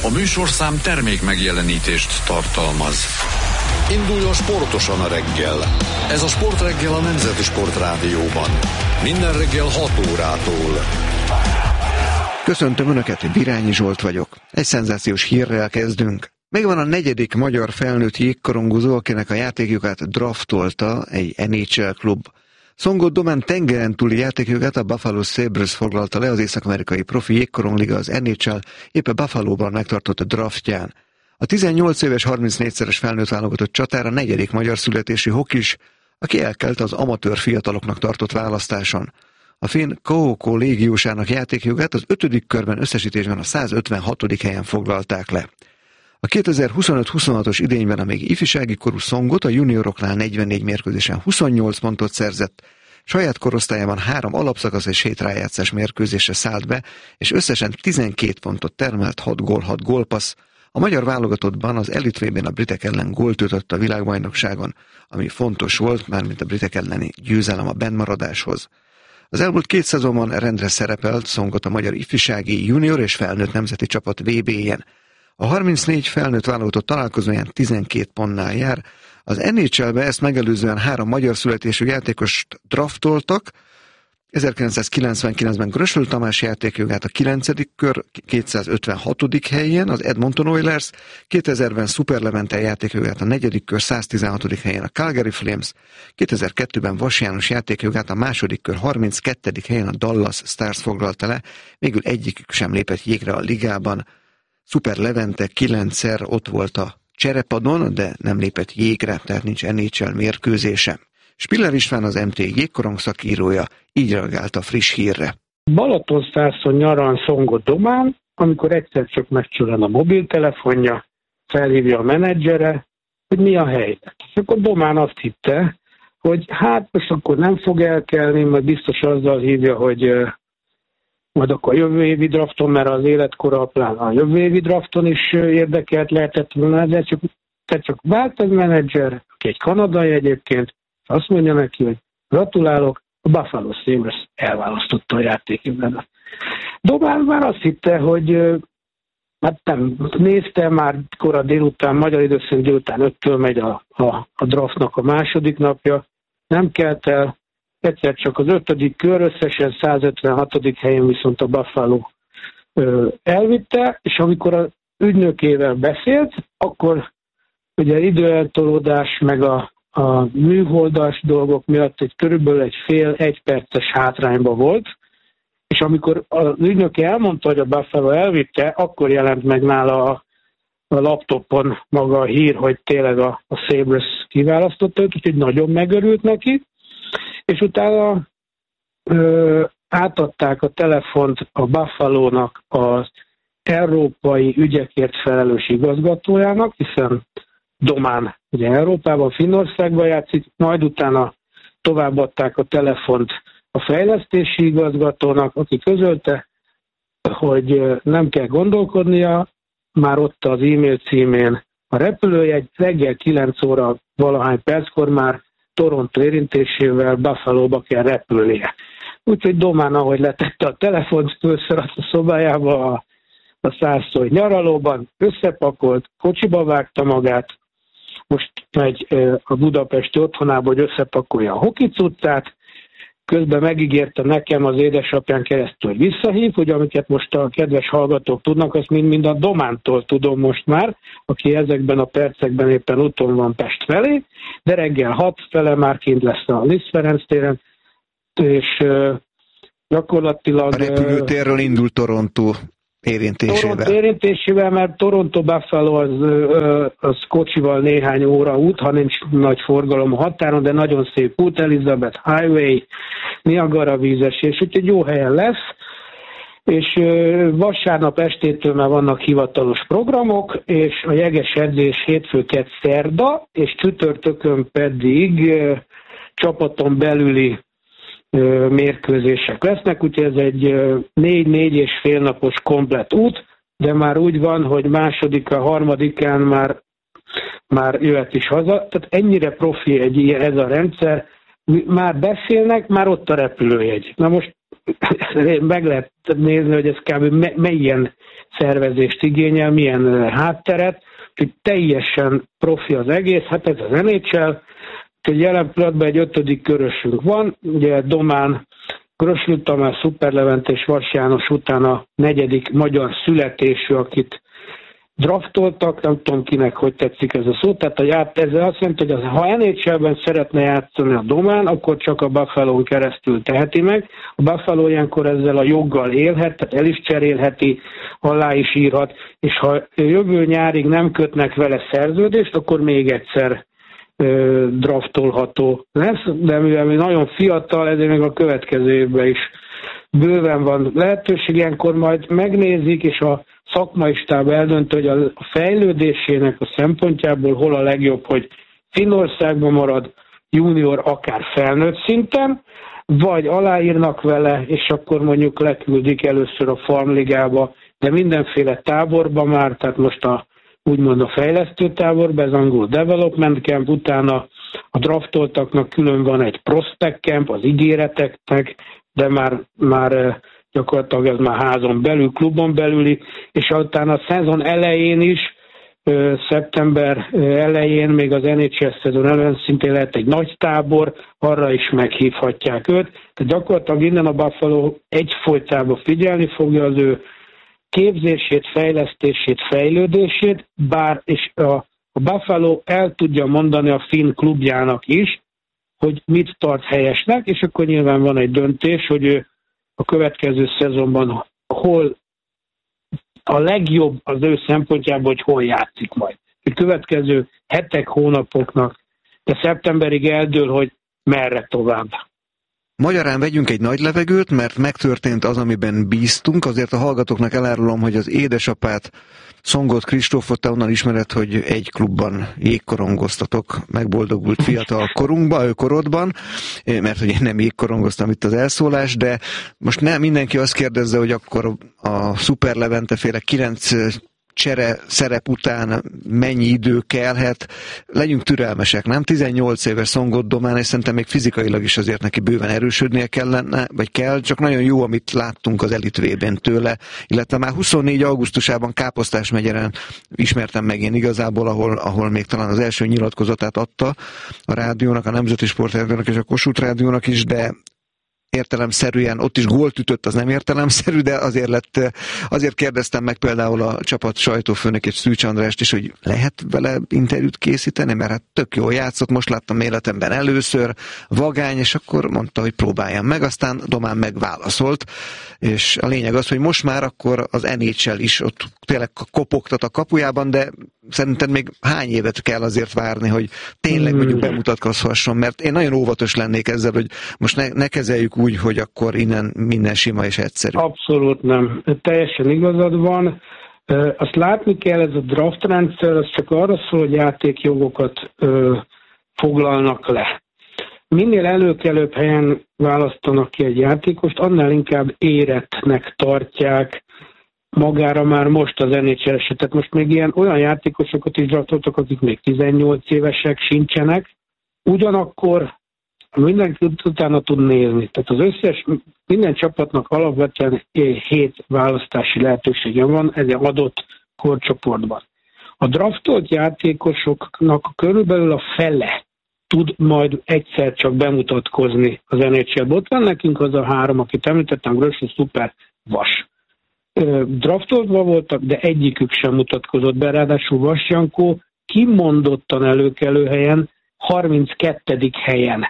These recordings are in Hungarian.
A műsorszám termék megjelenítést tartalmaz. Induljon sportosan a reggel. Ez a Sportreggel a Nemzeti Sportrádióban. Minden reggel 6 órától. Köszöntöm Önöket, Virányi Zsolt vagyok. Egy szenzációs hírrel kezdünk. Megvan a 4. magyar felnőtt jégkorongozó, akinek a játékjogát draftolta egy NHL klub. Songot Domán tengeren túli játékjogát a Buffalo Sabres foglalta le, az észak-amerikai profi jégkorongliga, az NHL éppen Buffalóban megtartott a draftján. A 18 éves 34-szeres felnőtt válogatott csatár a 4. magyar születésű hokis, aki elkelt az amatőr fiataloknak tartott választáson. A finn KHK légiósának játékjogát az 5. körben összesítésben a 156. helyen foglalták le. A 2025-26-os idényben a még ifjúsági korú Songot a junioroknál 44 mérkőzésen 28 pontot szerzett, saját korosztályában 3 alapszakasz és 7 rájátszás mérkőzésre szállt be, és összesen 12 pontot termelt, 6 gól, 6 gólpassz. A magyar válogatottban az Elite VB-n a britek ellen gólt ütött a világbajnokságon, ami fontos volt, mármint a britek elleni győzelem a bennmaradáshoz. Az elmúlt 2 szezonban rendre szerepelt Songot a magyar ifjúsági, junior és felnőtt nemzeti csapat VB-jén. A 34 felnőtt válogatott találkozóján 12 pontnál jár. Az NHL-be ezt megelőzően 3 magyar születésű játékost draftoltak. 1999-ben Grösöl Tamás játékjogát a 9. kör 256. helyén, az Edmonton Oilers, 2000-ben Super Levente játékjogát a 4. kör 116. helyen a Calgary Flames, 2002-ben Vas János játékjogát a 2. kör 32. helyen a Dallas Stars foglalta le, végül egyikük sem lépett jégre a ligában. Super Levente 9-szer ott volt a cserepadon, de nem lépett jégre, tehát nincs NHL mérkőzése. Spiller István, az MT jégkorong szakírója, így reagált a friss hírre. Balatonszárszon nyaran Songot Domán, amikor egyszer csak megcsörren a mobiltelefonja, felhívja a menedzsere, hogy mi a helyzet. És akkor Domán azt hitte, hogy hát most akkor nem fog elkelni, majd biztos azzal hívja, hogy majd akkor a jövő évi drafton, mert az életkora plán a jövő évi drafton is érdekelt lehetett volna, de csak vált a menedzser, aki egy kanadai egyébként, azt mondja neki, hogy gratulálok, a Buffalo Sabres elválasztotta a játékjogát. Domán már azt hitte, hogy hát nem nézte, már kora délután, magyar idő szerint délután 5-től megy a draftnak a második napja, nem kelt el, egyszer csak az 5. kör, összesen 156. helyen viszont a Buffalo elvitte, és amikor az ügynökével beszélt, akkor ugye időeltolódás meg a műholdas dolgok miatt körülbelül egy fél-egy perces hátrányban volt, és amikor az ügynöke elmondta, hogy a Buffalo elvitte, akkor jelent meg nála a laptopon maga a hír, hogy tényleg a Sabres kiválasztotta őt, úgyhogy nagyon megörült neki, és utána átadták a telefont a Buffalónak az európai ügyekért felelős igazgatójának, hiszen Domán ugye Európában, Finnországban játszik, majd utána továbbadták a telefont a fejlesztési igazgatónak, aki közölte, hogy nem kell gondolkodnia, már ott az e-mail címén a repülőjegy, reggel 9 óra valahány perckor már Toronto érintésével Buffalóba kell repülnie. Úgyhogy Domán, ahogy letette a telefont, fölszaradt a szobájába a Szászolj nyaralóban, összepakolt, kocsiba vágta magát, most megy a budapesti otthonába, hogy összepakolja a hokicuccát, közben megígérte nekem az édesapján keresztül, hogy visszahív, hogy amiket most a kedves hallgatók tudnak, azt mind a Domántól tudom most már, aki ezekben a percekben éppen úton van Pest felé, de reggel 6 fele már kint lesz a Liszt Ferenc téren, és gyakorlatilag... A repülőtérről indul Toronto érintésével. Mert Toronto-Buffalo az kocsival néhány óra út, ha nincs nagy forgalom a határon, de nagyon szép út, Elizabeth Highway, Niagara vízesés, úgyhogy jó helyen lesz, és vasárnap estétől már vannak hivatalos programok, és a jeges edzés hétfőket szerda, és csütörtökön pedig csapaton belüli mérkőzések lesznek, úgyhogy ez egy 4-4 és fél napos komplett út, de már úgy van, hogy harmadikán már jöhet is haza. Tehát ennyire profi ez a rendszer, már beszélnek, már ott a repülőjegy. Na most meg lehet nézni, hogy ez kb. Milyen szervezést igényel, milyen hátteret, hogy teljesen profi az egész, hát ez az NHL, hogy jelen pillanatban egy 5. körösünk van, ugye Domán, Gröslő Tamás, Szuper Levente és Vas János után a 4. magyar születésű, akit draftoltak, nem tudom kinek, hogy tetszik ez a szó, tehát ezzel azt jelenti, hogy ha NHL-ben szeretne játszani a Domán, akkor csak a Buffalo-n keresztül teheti meg. A Buffalo ilyenkor ezzel a joggal élhet, tehát el is cserélheti, alá is írhat, és ha jövő nyárig nem kötnek vele szerződést, akkor még egyszer draftolható lesz, de mivel mi nagyon fiatal, ezért még a következő évben is bőven van lehetőség, ilyenkor majd megnézik, és a szakmai stáb eldöntő, hogy a fejlődésének a szempontjából hol a legjobb, hogy Finnországban marad junior, akár felnőtt szinten, vagy aláírnak vele, és akkor mondjuk leküldik először a farmligába, de mindenféle táborba már, tehát most úgymond a fejlesztő táborba, ez angol development camp, utána a draftoltaknak külön van egy prospect camp, az ígéreteknek, de már gyakorlatilag ez már házon belül, klubon belüli, és utána a szezon elején is, szeptember elején, még az NHL szezon elején szintén lehet egy nagy tábor, arra is meghívhatják őt. Tehát gyakorlatilag innen a Buffalo egyfolytában figyelni fogja az ő képzését, fejlesztését, fejlődését, bár és a Buffalo el tudja mondani a finn klubjának is, hogy mit tart helyesnek, és akkor nyilván van egy döntés, hogy ő a következő szezonban hol a legjobb az ő szempontjából, hogy hol játszik majd. A következő hetek, hónapoknak, de szeptemberig eldől, hogy merre tovább. Magyarán vegyünk egy nagy levegőt, mert megtörtént az, amiben bíztunk. Azért a hallgatóknak elárulom, hogy az édesapát, Szongoth Kristófot te onnan ismered, hogy egy klubban jégkorongoztatok megboldogult fiatal korodban, mert hogy én nem jégkorongoztam itt az elszólás, de most nem mindenki azt kérdezze, hogy akkor a Szuper Levente féle 9 csere szerep után mennyi idő kellhet, legyünk türelmesek, nem? 18 éves Szongoth Domán, és szerintem még fizikailag is azért neki bőven erősödnie kellene, vagy kell, csak nagyon jó, amit láttunk az Elite V-ben tőle, illetve már 24. augusztusában Káposztás megyeren ismertem meg én igazából, ahol még talán az első nyilatkozatát adta a rádiónak, a Nemzeti Sportrádiónak és a Kossuth Rádiónak is, de értelemszerűen, ott is gólt ütött, az nem értelemszerű, de azért kérdeztem meg például a csapat sajtófőnökét, Szűcs Andrást is, hogy lehet vele interjút készíteni, mert hát tök jól játszott, most láttam életemben először, vagány, és akkor mondta, hogy próbáljam meg, aztán Domán megválaszolt, és a lényeg az, hogy most már akkor az NHL is ott tényleg kopogtat a kapujában, de szerinted még hány évet kell azért várni, hogy tényleg mondjuk bemutatkozhasson, mert én nagyon óvatos lennék ezzel, hogy most ne kezeljük úgy, hogy akkor innen minden sima és egyszerű. Abszolút nem. Teljesen igazad van. Azt látni kell, ez a draft rendszer, az csak arra szól, hogy játékjogokat foglalnak le. Minél előkelőbb helyen választanak ki egy játékost, annál inkább érettnek tartják magára már most az NHL esetet. Most még olyan játékosokat is draftoltak, akik még 18 évesek sincsenek. Ugyanakkor mindenki utána tud nézni. Tehát az összes, minden csapatnak alapvetően 7 választási lehetősége van egy adott korcsoportban. A draftolt játékosoknak körülbelül a fele tud majd egyszer csak bemutatkozni az NHL-ben. Ott van nekünk az a 3, akit említettem, Gröslő, Szuper, Vas. Draftoltva voltak, de egyikük sem mutatkozott be, ráadásul Vas Jankó kimondottan előkelő helyen, 32. helyen,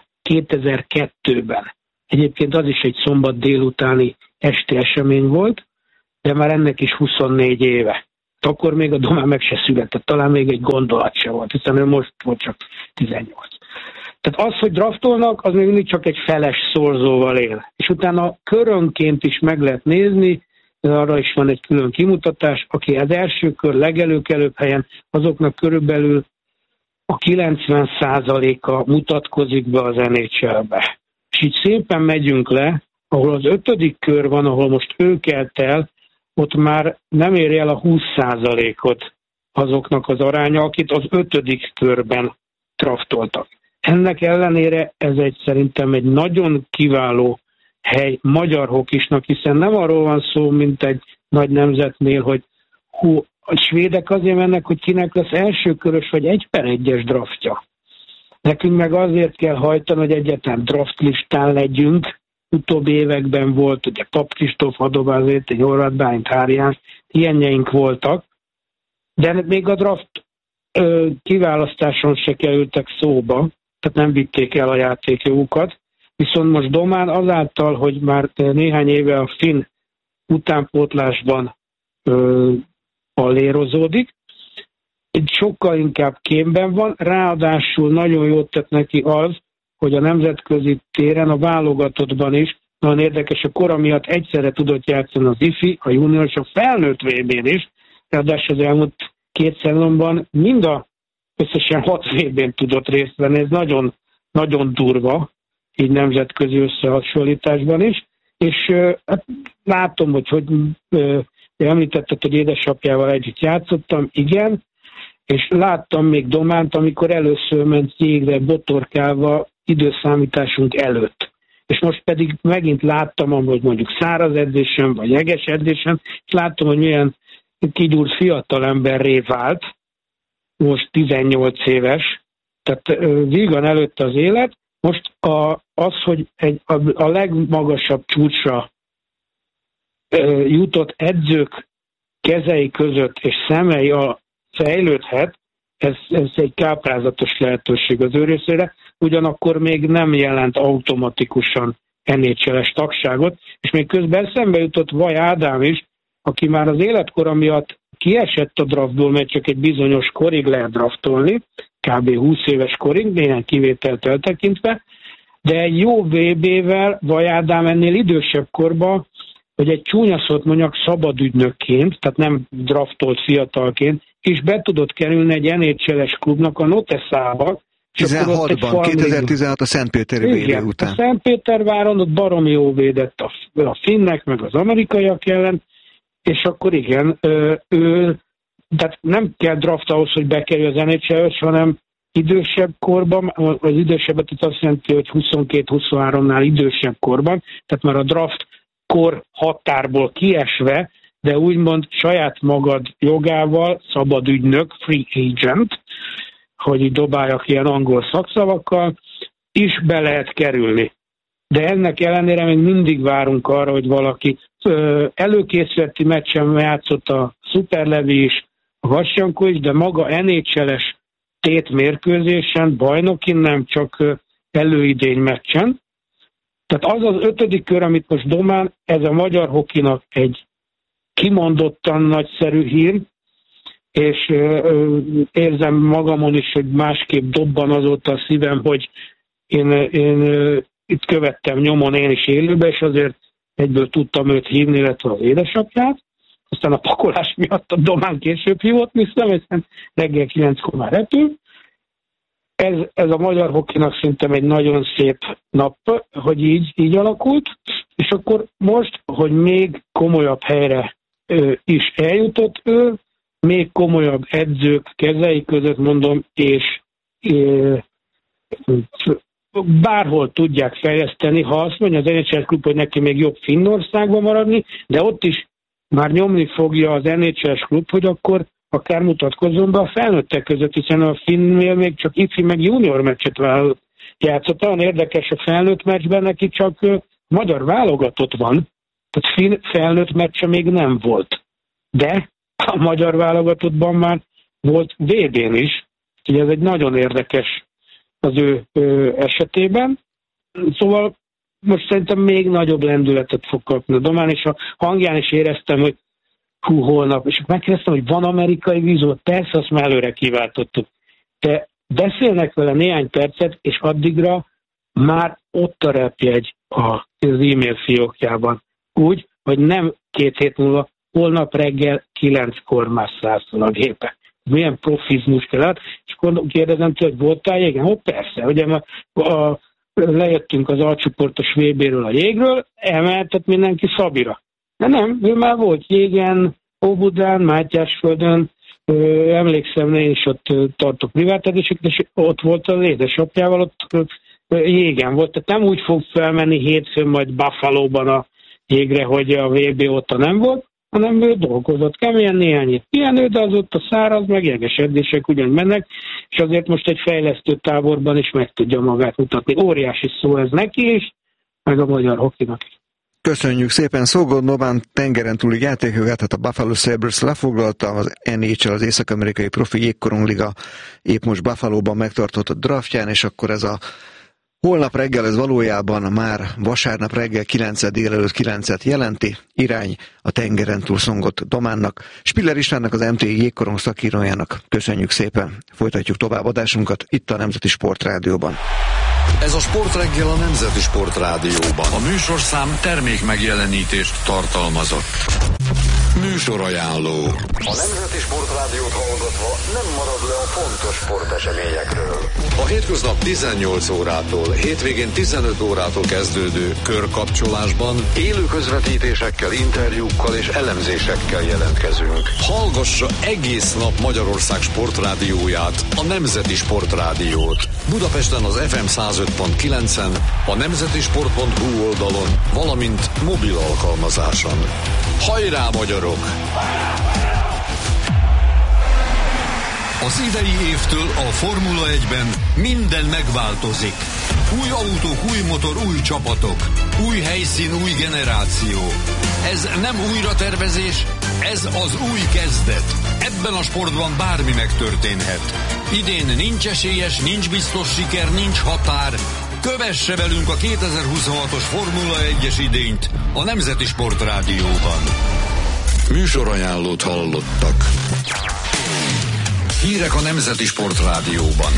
2002-ben. Egyébként az is egy szombat délutáni esti esemény volt, de már ennek is 24 éve. Akkor még a Domán meg se született, talán még egy gondolat se volt, hiszen ő most volt csak 18. Tehát az, hogy draftolnak, az még mindig csak egy feles szorzóval él. És utána körönként is meg lehet nézni, arra is van egy külön kimutatás, aki az első kör legelőkelőbb helyen, azoknak körülbelül a 90%-a mutatkozik be az NHL-be. És így szépen megyünk le, ahol az 5. kör van, ahol most ő kelt el, ott már nem éri el a 20%-ot azoknak az aránya, akit az 5. körben draftoltak. Ennek ellenére ez szerintem egy nagyon kiváló hely magyar hokisnak, hiszen nem arról van szó, mint egy nagy nemzetnél, hogy a svédek azért mennek, hogy kinek lesz elsőkörös vagy 1/1-es draftja. Nekünk meg azért kell hajtani, hogy egyáltalán draftlistán legyünk. Utóbbi években volt, ugye Pap Kristóf, Hadobázét, egy Horváth Bálint, Háriás, ilyenjeink voltak, de még a draft kiválasztáson se kerültek szóba, tehát nem vitték el a játékjogukat. Viszont most Domán azáltal, hogy már néhány éve a finn utánpótlásban pallérozódik, egy sokkal inkább kémben van, ráadásul nagyon jót tett neki az, hogy a nemzetközi téren, a válogatottban is, nagyon érdekes, a kora miatt egyszerre tudott játszani az IFI, a junior és a felnőtt VB-n is, ráadásul az elmúlt 2 szezonban összesen 6 VB-n tudott részt venni, ez nagyon, nagyon durva, így nemzetközi összehasonlításban is, és hát látom, hogy említetted, hogy édesapjával együtt játszottam, igen, és láttam még Dománt, amikor először ment jégre botorkálva időszámításunk előtt. És most pedig megint láttam, hogy mondjuk száraz edzésen, vagy jeges edzésen, és láttam, hogy milyen kigyúrt fiatalemberré vált, most 18 éves, tehát vígan előtt az élet. Most az, hogy a legmagasabb csúcsra jutott edzők kezei között és szemei fejlődhet, ez egy káprázatos lehetőség az ő részére, ugyanakkor még nem jelent automatikusan NHL-es tagságot, és még közben eszembe jutott Vaj Ádám is, aki már az életkora miatt kiesett a draftból, mert csak egy bizonyos korig lehet draftolni, kb. 20 éves korig, néhány kivételt eltekintve, de egy jó VB-vel Vaj Ádám ennél idősebb korban, hogy egy csúnya szót mondjak szabadügynökként, tehát nem draftolt fiatalként, és be tudott kerülni egy NHL-es klubnak a Noteszába. 2016 a Szentpéteri VB után. A Szentpéterváron ott baromi jó védett a finnek, meg az amerikaiak ellen, és akkor igen, tehát nem kell draft ahhoz, hogy bekerül az NHL-ös, hanem idősebb korban, az idősebbet itt azt jelenti, hogy 22-23-nál idősebb korban, tehát már a draft kor határból kiesve, de úgymond saját magad jogával, szabad ügynök, free agent, hogy így dobáljak ilyen angol szakszavakkal, is be lehet kerülni. De ennek ellenére még mindig várunk arra, hogy valaki előkészületi meccsen játszott a Szuperlevi is, a Vassankó is, de maga NHL-es tétmérkőzésen, bajnokin, nem csak előidény meccsen. Tehát az az 5. kör, amit most Domán, ez a magyar hokinak egy kimondottan nagyszerű hír, és érzem magamon is, hogy másképp dobban azóta a szívem, hogy én itt követtem nyomon én is élőbe, és azért egyből tudtam őt hívni, illetve az édesapját. Aztán a pakolás miatt a Domán később hívott vissza, hiszen reggel 9-kor már repül. Ez a magyar hokinak szerintem egy nagyon szép nap, hogy így alakult, és akkor most, hogy még komolyabb helyre is eljutott ő, még komolyabb edzők kezei között mondom, és bárhol tudják fejleszteni, ha azt mondja az NHL klub, hogy neki még jobb Finnországban maradni, de ott is már nyomni fogja az NHL klub, hogy akkor akár mutatkozzon be a felnőttek között, hiszen a Finnnél még csak ifi meg junior meccset játszott. Olyan érdekes a felnőtt meccsben, neki csak magyar válogatott van, tehát finn felnőtt meccse még nem volt. De a magyar válogatottban már volt VB-n is, úgyhogy ez egy nagyon érdekes az ő esetében. Szóval most szerintem még nagyobb lendületet fog kapni a Domán, és a hangján is éreztem, hogy holnap, és megkérdeztem, hogy van amerikai vízó, persze azt már előre kiváltottuk. De beszélnek vele néhány percet, és addigra már ott a repjegy az e-mail fiókjában. Úgy, hogy nem 2 hét múlva, holnap reggel 9-kor már szállszol a gépe. Milyen profizmus kellett, és akkor kérdezem tőle, hogy voltál jégen? Persze, ugye lejöttünk az alcsoportos VB-ről a jégről, emeltett mindenki Szabira. De nem, ő már volt jégen, Óbudán, Mátyásföldön, emlékszem, én is ott tartok privát edzéseket, és ott volt az édesapjával, ott jégen volt, tehát nem úgy fog felmenni hétfőn majd Buffalo-ban a jégre, hogy a VB óta nem volt, hanem ő dolgozott keményen, néhány pihenő, de az ott a száraz, meg jeges edzések ugyan mennek, és azért most egy fejlesztő táborban is meg tudja magát mutatni. Óriási szó ez neki is, meg a magyar hokinak is. Köszönjük szépen. Szolgod Domán tengeren túli játékjogát, hát a Buffalo Sabres lefoglalta, az NHL, az Észak-Amerikai Profi Jégkorongliga épp most Buffalo-ban megtartott draftján, és akkor ez a holnap reggel, ez valójában már vasárnap reggel 9 délelőtt 9-et jelenti, irány a tengeren túl Szolgod Dománnak. Spiller Istvánnak, az MTI Jégkorong szakírójának köszönjük szépen. Folytatjuk tovább adásunkat itt a Nemzeti Sportrádióban. Ez a Sportreggel a Nemzeti Sportrádióban. A műsorszám termék megjelenítést tartalmazott. Műsorajánló. A Nemzeti Sportrádiót hallgatva nem marad le a fontos sporteseményekről. A hétköznap 18 órától, hétvégén 15 órától kezdődő körkapcsolásban élő közvetítésekkel, interjúkkal és elemzésekkel jelentkezünk. Hallgassa egész nap Magyarország sportrádióját, a Nemzeti Sportrádiót. Budapesten az FM 105.9-en, a nemzetisport.hu oldalon, valamint mobil alkalmazáson. Hajrá, magyarok! Az idei évtől a Formula 1-ben minden megváltozik. Új autók, új motor, új csapatok. Új helyszín, új generáció. Ez nem újratervezés, ez az új kezdet. Ebben a sportban bármi megtörténhet. Idén nincs esélyes, nincs biztos siker, nincs határ. Kövesse velünk a 2026-os Formula 1-es idényt a Nemzeti Sportrádióban. Műsorajánlót hallottak. Hírek a Nemzeti Sportrádióban.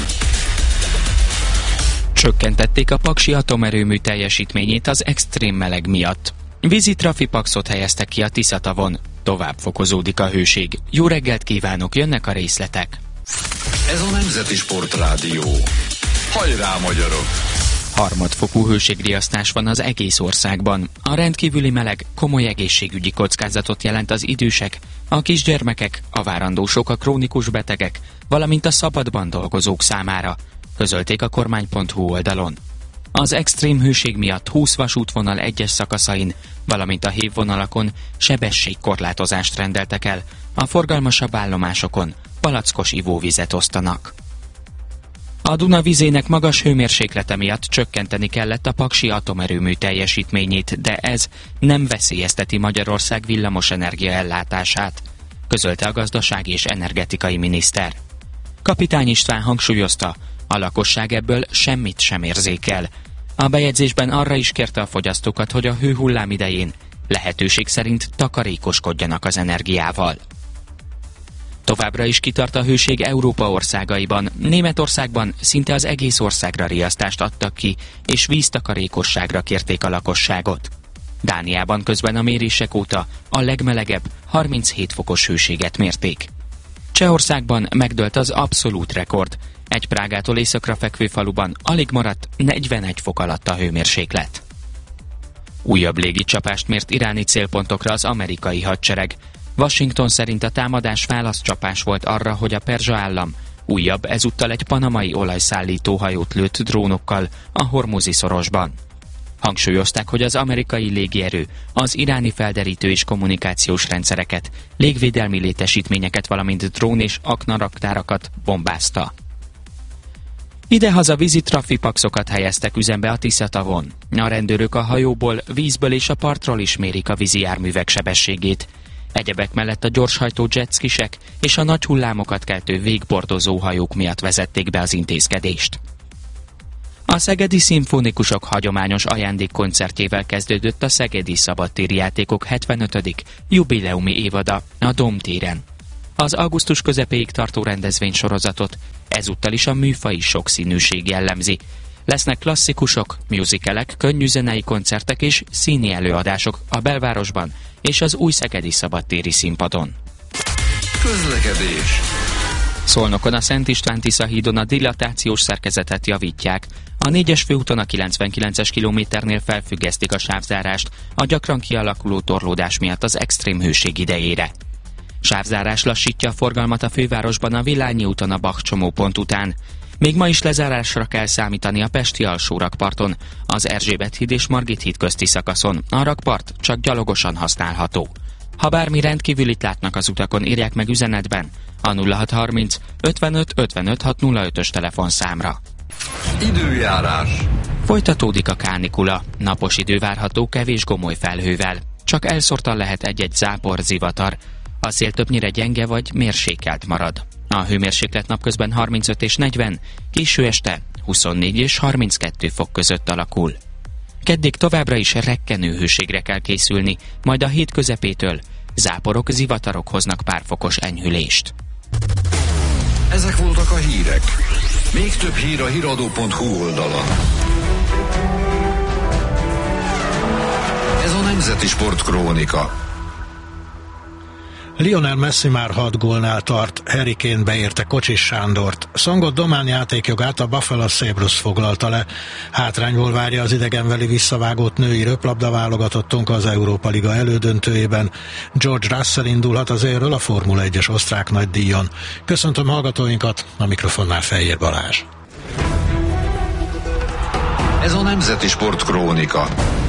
Csökkentették a paksi atomerőmű teljesítményét az extrém meleg miatt. Vízi trafipaxot helyeztek ki a Tiszatavon. Tovább fokozódik a hőség. Jó reggelt kívánok, jönnek a részletek. Ez a Nemzeti Sportrádió. Hajrá, magyarok! Harmadfokú hőségriasztás van az egész országban. A rendkívüli meleg komoly egészségügyi kockázatot jelent az idősek, a kisgyermekek, a várandósok, a krónikus betegek, valamint a szabadban dolgozók számára, közölték a kormány.hu oldalon. Az extrém hőség miatt 20 vasútvonal egyes szakaszain, valamint a hévvonalakon sebességkorlátozást rendeltek el, a forgalmasabb állomásokon palackos ivóvizet osztanak. A Duna vizének magas hőmérséklete miatt csökkenteni kellett a paksi atomerőmű teljesítményét, de ez nem veszélyezteti Magyarország villamosenergia ellátását, közölte a gazdasági és energetikai miniszter. Kapitány István hangsúlyozta, a lakosság ebből semmit sem érzékel. A bejegyzésben arra is kérte a fogyasztókat, hogy a hőhullám idején lehetőség szerint takarékoskodjanak az energiával. Továbbra is kitart a hőség Európa országaiban. Németországban szinte az egész országra riasztást adtak ki, és víztakarékosságra kérték a lakosságot. Dániában közben a mérések óta a legmelegebb 37 fokos hőséget mérték. Csehországban megdőlt az abszolút rekord. Egy Prágától északra fekvő faluban alig maradt 41 fok alatt a hőmérséklet. Újabb légicsapást mért iráni célpontokra az amerikai hadsereg. Washington szerint a támadás válaszcsapás volt arra, hogy a perzsa állam újabb, ezúttal egy panamai olajszállító hajót lőtt drónokkal a Hormuzi szorosban. Hangsúlyozták, hogy az amerikai légierő az iráni felderítő és kommunikációs rendszereket, légvédelmi létesítményeket, valamint drón és aknaraktárakat bombázta. Idehaza vízi trafipaxokat helyeztek üzembe a Tiszatavon. A rendőrök a hajóból, vízből és a partról is mérik a vízi járművek sebességét. Egyebek mellett a gyorshajtó jetskisek és a nagy hullámokat keltő végbordozó hajók miatt vezették be az intézkedést. A szegedi szimfonikusok hagyományos ajándékkoncertjével kezdődött a Szegedi Szabadtéri Játékok 75. jubileumi évada a Dómtéren. Az augusztus közepéig tartó rendezvénysorozatot ezúttal is a műfaji sokszínűség jellemzi. Lesznek klasszikusok, musicalek, könnyűzenei koncertek és színi előadások a belvárosban és az új szegedi szabadtéri színpadon. Közlekedés. Szolnokon a Szent István-Tisza hídon a dilatációs szerkezetet javítják. A 4-es főúton a 99-es kilométernél felfüggesztik a sávzárást a gyakran kialakuló torlódás miatt az extrém hőség idejére. Sávzárás lassítja a forgalmat a fővárosban a Villányi úton a Bach csomópont után. Még ma is lezárásra kell számítani a pesti alsó rakparton, az Erzsébet híd és Margit híd közti szakaszon. A rakpart csak gyalogosan használható. Ha bármi rendkívülit látnak az utakon, írják meg üzenetben a 0630 55 55 605-ös telefonszámra. Időjárás. Folytatódik a kánikula. Napos idő várható kevés gomoly felhővel. Csak elszórtan lehet egy-egy zápor, zivatar. A szél többnyire gyenge vagy mérsékelt marad. A hőmérséklet napközben 35 és 40, késő este 24 és 32 fok között alakul. Keddig továbbra is rekkenő hőségre kell készülni, majd a hét közepétől záporok, zivatarok hoznak pár fokos enyhülést. Ezek voltak a hírek. Még több hír a hiradó.hu oldalon. Ez a Nemzeti Sportkrónika. Lionel Messi már 6 gólnál tart, Harry Kane beérte Kocsis Sándort. Szongot Domán játékjogát a Buffalo Sabres foglalta le. Hátrányból várja az idegenbeli visszavágott női röplabda válogatottunk az Európa Liga elődöntőjében. George Russell indulhat az élről a Formula 1-es osztrák nagydíjon. Köszöntöm hallgatóinkat, a mikrofonnál Fejér Balázs. Ez a Nemzeti Sportkrónika.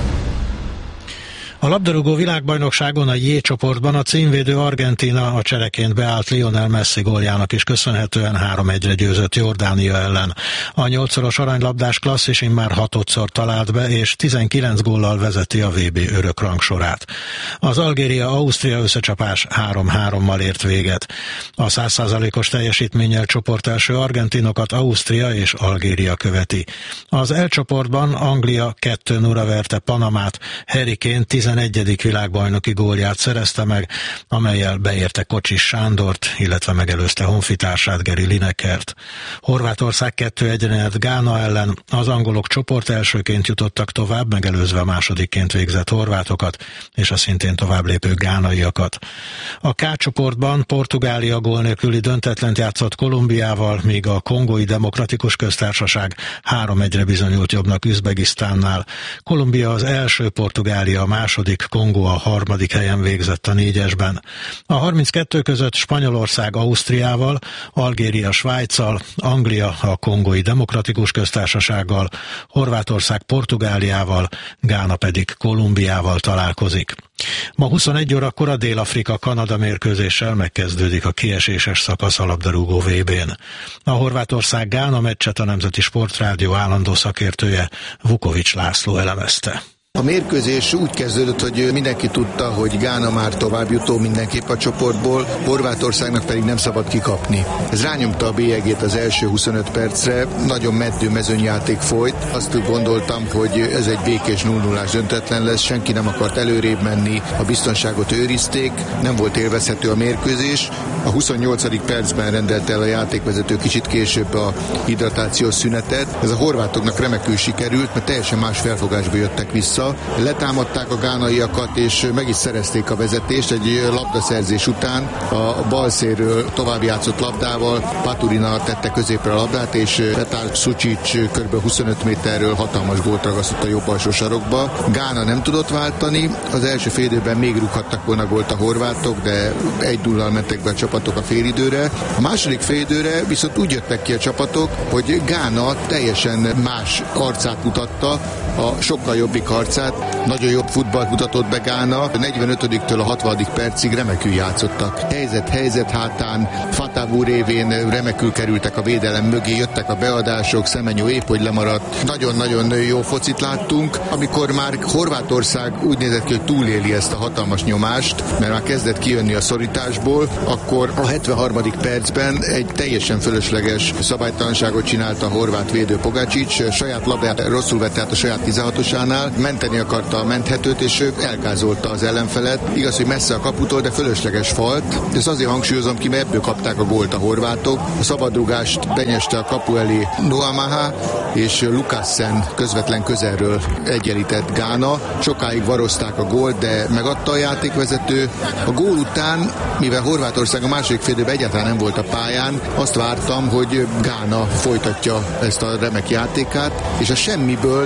A labdarúgó világbajnokságon a J csoportban a címvédő Argentína a csereként beállt Lionel Messi góljának is köszönhetően 3-1-re győzött Jordánia ellen. A 8-szoros aranylabdás klasszis immár 6-szor talált be, és 19 góllal vezeti a VB örökrangsorát. Az Algéria-Ausztria összecsapás 3-3-mal ért véget. A 100%-os teljesítménnyel csoportelső argentinokat Ausztria és Algéria követi. Az L csoportban Anglia 2-0-ra verte Panamát, Harry Kane 11. világbajnoki gólját szerezte meg, amellyel beérte Kocsis Sándort, illetve megelőzte honfitársát Gary Linekert. Horvátország 2-1-re nyert Gána ellen, az angolok csoport elsőként jutottak tovább, megelőzve a másodikként végzett horvátokat, és a szintén tovább lépő gánaiakat. A K csoportban Portugália gól nélküli döntetlent játszott Kolumbiával, míg a Kongói Demokratikus Köztársaság 3-1-re bizonyult jobbnak Üzbegisztánnál. Kolumbia az első, Portugália a második, Kongó a harmadik helyen végzett a 4-esben. A 32 között Spanyolország Ausztriával, Algéria Svájccal, Anglia a Kongói Demokratikus Köztársasággal, Horvátország Portugáliával, Gána pedig Kolumbiával találkozik. Ma 21 órakor a Dél-Afrika-Kanada mérkőzéssel megkezdődik a kieséses szakasz a labdarúgó VB-n. A Horvátország-Gána meccset a Nemzeti Sportrádió állandó szakértője Vukovics László elemezte. A mérkőzés úgy kezdődött, hogy mindenki tudta, hogy Gána már továbbjutó mindenképp a csoportból, Horvátországnak pedig nem szabad kikapni. Ez rányomta a bélyegét az első 25 percre, nagyon meddő mezőnyjáték folyt. Azt gondoltam, hogy ez egy békés 0-0-ás döntetlen lesz, senki nem akart előrébb menni, a biztonságot őrizték, nem volt élvezhető a mérkőzés. A 28. percben rendelt el a játékvezető kicsit később a hidratációs szünetet. Ez a horvátoknak remekül sikerült, mert teljesen más felfogásba jöttek vissza. Letámadták a gánaiakat, és meg is szerezték a vezetést egy labdaszerzés után. A bal szélről tovább játszott labdával Paturina tette középre a labdát, és Petar Sucic kb. 25 méterről hatalmas gólt ragasztott a jobb alsó sarokba. Gána nem tudott váltani, az első fél időben még rúghattak volna gólt a horvátok, de 1-0-al mentek be a csapatok a félidőre. A második félidőre viszont úgy jöttek ki a csapatok, hogy Gána teljesen más arcát mutatta, a sokkal jobbik arcát. Nagyon jobb futballt mutatott be Gána. A 45-től a 60. percig remekül játszottak. Helyzet hátán, Fatavu révén remekül kerültek a védelem mögé, jöttek a beadások, Szemenyó épp hogy lemaradt. Nagyon-nagyon jó focit láttunk. Amikor már Horvátország úgy nézett ki, hogy túléli ezt a hatalmas nyomást, mert már kezdett kijönni a szorításból, akkor a 73. percben egy teljesen fölösleges szabálytalanságot csinált a horvát védő Pogačić, saját labdát rosszul vette át a saját 16-osánál, menteni akarta a menthetőt, és ő elgázolta az ellenfelet. Igaz, hogy messze a kaputól, de fölösleges falt. Ezt azért hangsúlyozom ki, mert ebből kapták a gólt a horvátok. A szabadrúgást benyeste a kapu elé Noamaha, és Lukassen közvetlen közelről egyenlített Gána. Sokáig varozták a gólt, de megadta a játékvezető. A gól után, mivel Horvátország a második félidőben egyáltalán nem volt a pályán, azt vártam, hogy Gána folytatja ezt a remek játékát, és a semmiből Partey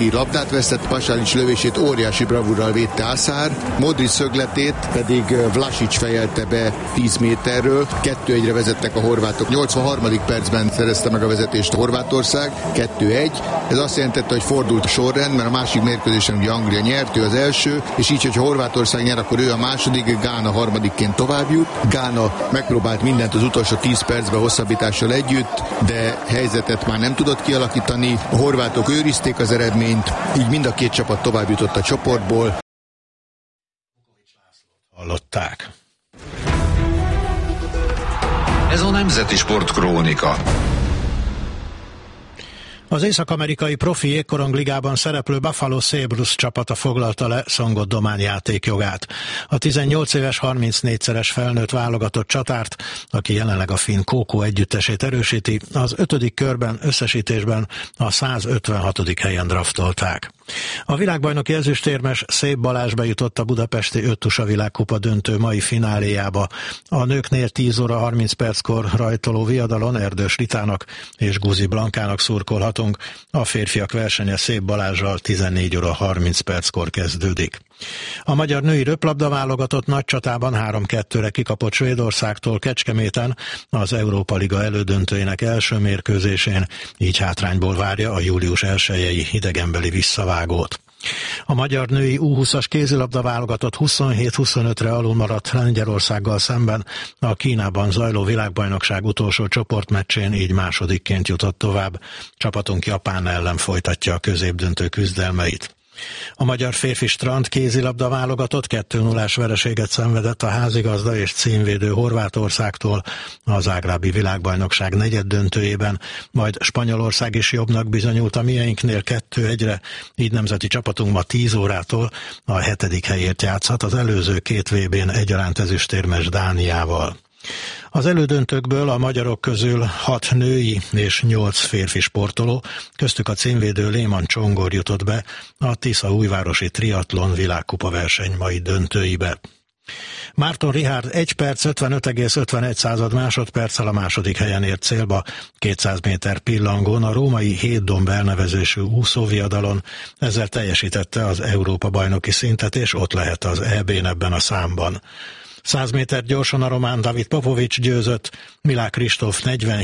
aki labdát vesztett, Pasalic lövését óriási bravúrral védte Aszár, Modric szögletét pedig Vlasic fejelte be 10 méterről, 2-1-re vezettek a horvátok. 83. percben szerezte meg a vezetést a Horvátország, 2-1. Ez azt jelentette, hogy fordult a sorrend, mert a másik mérkőzésen ugye Anglia nyert, ő az első, és így, hogyha Horvátország nyer, akkor ő a második, Gána harmadikként tovább jut. Gána megpróbált mindent az utolsó 10 percben hosszabbítással együtt, de helyzetet már nem tudott kialakítani. A horvátok őrizték az eredményt, így mind a két csapat tovább jutott a csoportból. Hallották. Ez a Nemzeti Sport Krónika. Az észak-amerikai profi jégkorongligában szereplő Buffalo Sabres csapata foglalta le Szongot Domán játékjogát. A 18 éves 34-szeres felnőtt válogatott csatárt, aki jelenleg a finn KK együttesét erősíti, az 5. körben összesítésben a 156. helyen draftolták. A világbajnoki ezüstérmes Szép Balázs bejutott a budapesti Öttusa világkupa döntő mai fináléjába. A nőknél 10 óra 30 perckor rajtoló viadalon Erdős Ritának és Guzi Blankának szurkolhatunk. A férfiak versenye Szép Balázsral 14 óra 30 perckor kezdődik. A magyar női röplabda válogatott nagy csatában 3-2-re kikapott Svédországtól Kecskeméten az Európa Liga elődöntőjének első mérkőzésén, így hátrányból várja a július 1-i idegenbeli visszavágót. A magyar női U20-as kézilabda válogatott 27-25-re alul maradt Lengyelországgal szemben a Kínában zajló világbajnokság utolsó csoportmeccsén, így másodikként jutott tovább. Csapatunk Japán ellen folytatja a középdöntő küzdelmeit. A magyar férfi strand kézilabda válogatott 2-0-ás vereséget szenvedett a házigazda és címvédő Horvátországtól a zágrábi világbajnokság negyeddöntőjében, majd Spanyolország is jobbnak bizonyult a mieinknél 2-1-re, így nemzeti csapatunk ma 10 órától a 7. helyért játszhat az előző 2 VB-n egyaránt ezüstérmes Dániával. Az elődöntőkből a magyarok közül 6 női és 8 férfi sportoló, köztük a címvédő Léman Csongor jutott be a Tisza-Újvárosi triatlon világkupa verseny mai döntőibe. Márton Richárd 1 perc 55,51 másodperccel a második helyen ért célba, 200 méter pillangón a római Hétdomb elnevezésű úszóviadalon, ezzel teljesítette az Európa-bajnoki szintet, és ott lehet az EB-n ebben a számban. 100 méter gyorsan a román David Popovics győzött, Milák Kristóf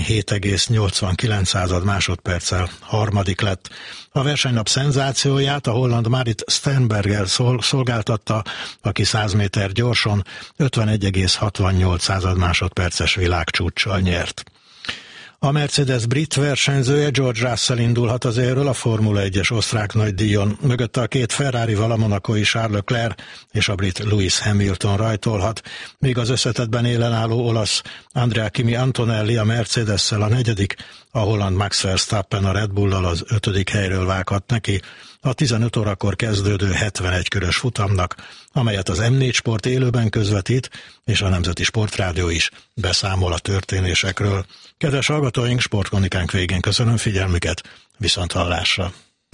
47,89 másodperccel harmadik lett. A versenynap szenzációját a holland Marit Sternberger szolgáltatta, aki 100 méter gyorsan 51,68 másodperces világcsúccsal nyert. A Mercedes brit versenyzője George Russell indulhat az élről a Formula 1-es osztrák nagydíjon. Mögötte a 2 Ferrari-val a monacói Charles Leclerc és a brit Lewis Hamilton rajtolhat, míg az összetettben élen álló olasz Andrea Kimi Antonelli a Mercedes-szel a 4., a holland Max Verstappen a Red Bull-al az 5. helyről vághat neki a 15 órakor kezdődő 71 körös futamnak, amelyet az M4 Sport élőben közvetít, és a Nemzeti Sportrádió is beszámol a történésekről. Kedves hallgatóink, sportkronikánk végén köszönöm figyelmüket, viszont hallásra!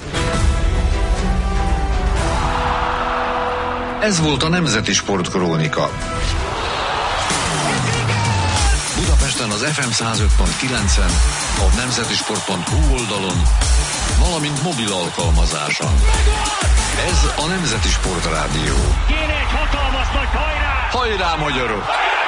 Ez volt a Nemzeti Sport Krónika. Budapesten az FM 105.9-en, a nemzetisport.hu oldalon, valamint mobil alkalmazáson. Ez a Nemzeti Sport Rádió. Kéne egy hatalmas nagy hajrá! Hajrá, magyarok!